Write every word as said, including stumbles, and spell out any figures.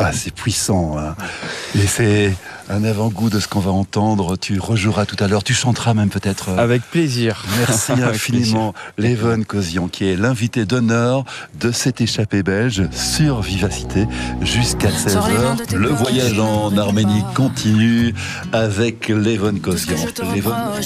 Ah, c'est puissant, hein. Et c'est un avant-goût de ce qu'on va entendre. Tu rejoueras tout à l'heure, tu chanteras même peut-être. Avec plaisir. Merci infiniment, Leven Kozian, qui est l'invité d'honneur de cette échappée belge sur Vivacité jusqu'à seize heures. Le voyage en Arménie continue avec Leven Kozian. Leven...